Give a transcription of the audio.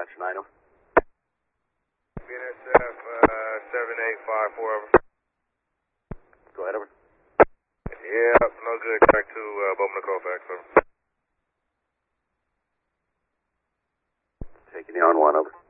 action item. BNSF 7854, over. Go ahead, over. Yeah, no good. Back to Bowman Colfax, over. Taking you on 1, over.